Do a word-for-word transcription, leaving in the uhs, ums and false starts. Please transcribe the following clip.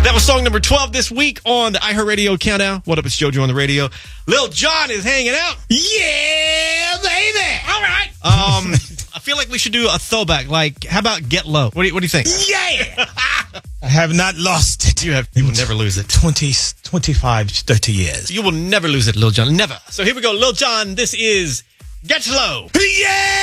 That was song number twelve this week on the iHeartRadio Countdown. What up, it's JoJo on the radio. Lil Jon is hanging out. Yeah, baby. All right. Um, I feel like we should do a throwback. Like, how about Get Low? What do you, what do you think? Yeah. I have not lost it. You have. You will never lose it. twenty, twenty-five, thirty years. You will never lose it, Lil Jon. Never. So here we go. Lil Jon, this is Get Low. Yeah.